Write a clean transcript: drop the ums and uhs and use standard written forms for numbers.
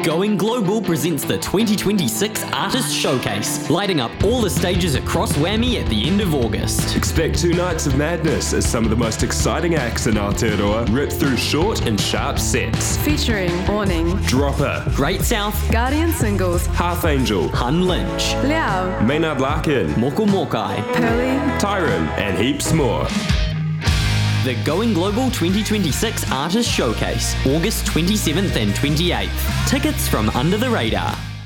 Going Global presents the 2026 Artist Showcase, lighting up all the stages across Whammy at the end of August. Expect 2 nights of madness as some of the most exciting acts in Aotearoa rip through short and sharp sets. Featuring Awning, Dropper, Great South, Guardian Singles, Half Angel, Hun Lynch, Liao, Maynard Larkin, Moko Mokai. Pearly, Tyron, and heaps more. The Going Global 2026 Artist Showcase, August 27th and 28th. Tickets from Under the Radar.